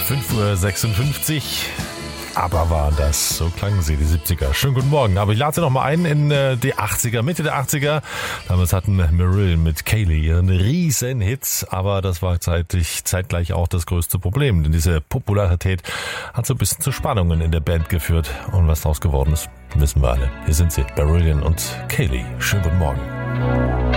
5:56 Uhr. Aber war das, so klangen sie, die 70er. Schönen guten Morgen. Aber ich lade sie noch mal ein in die 80er, Mitte der 80er. Damals hatten Marillion mit Kayleigh ihren riesen Hit. Aber das war zeitgleich auch das größte Problem. Denn diese Popularität hat so ein bisschen zu Spannungen in der Band geführt. Und was daraus geworden ist, wissen wir alle. Hier sind sie, Marillion und Kayleigh. Schönen guten Morgen.